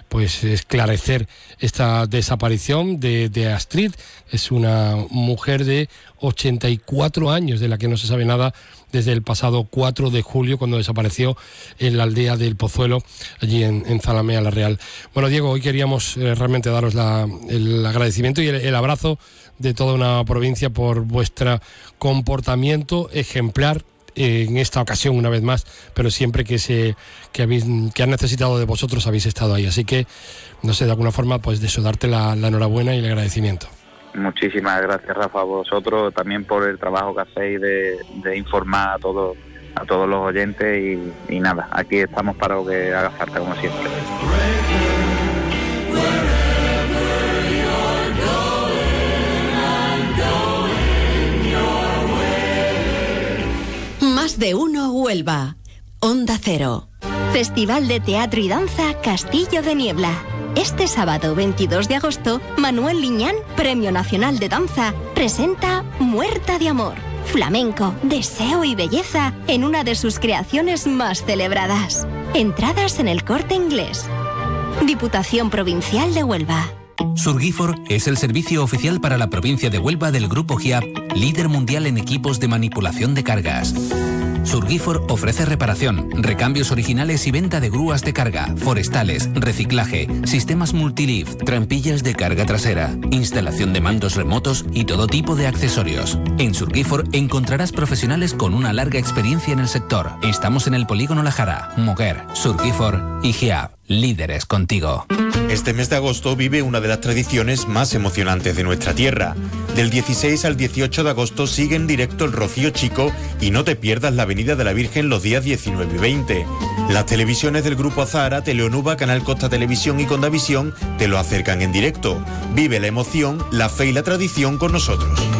pues esclarecer esta desaparición de Astrid. Es una mujer de 84 años de la que no se sabe nada desde el pasado 4 de julio, cuando desapareció en la aldea del Pozuelo, allí en Zalamea la Real. Bueno, Diego, hoy queríamos realmente daros el agradecimiento y el abrazo de toda una provincia por vuestro comportamiento ejemplar en esta ocasión, una vez más, pero siempre que han necesitado de vosotros habéis estado ahí. Así que, no sé, de alguna forma, pues de eso, darte la enhorabuena y el agradecimiento. Muchísimas gracias, Rafa, a vosotros también por el trabajo que hacéis de informar a todos los oyentes y nada, aquí estamos para lo que haga falta, como siempre. Más de uno Huelva. Onda Cero. Festival de Teatro y Danza Castillo de Niebla. Este sábado 22 de agosto, Manuel Liñán, Premio Nacional de Danza, presenta Muerta de Amor, flamenco, deseo y belleza en una de sus creaciones más celebradas. Entradas en el Corte Inglés. Diputación Provincial de Huelva. Surgifor es el servicio oficial para la provincia de Huelva del Grupo GIAP, líder mundial en equipos de manipulación de cargas. Surgifor ofrece reparación, recambios originales y venta de grúas de carga, forestales, reciclaje, sistemas multilift, trampillas de carga trasera, instalación de mandos remotos y todo tipo de accesorios. En Surgifor encontrarás profesionales con una larga experiencia en el sector. Estamos en el Polígono La Jara, Moguer, Surgifor y GIAP, líderes contigo. Este mes de agosto vive una de las tradiciones más emocionantes de nuestra tierra. Del 16 al 18 de agosto sigue en directo el Rocío Chico y no te pierdas la Avenida de la Virgen los días 19 y 20. Las televisiones del Grupo Azahara, Teleonuba, Canal Costa Televisión y Condavisión te lo acercan en directo. Vive la emoción, la fe y la tradición con nosotros.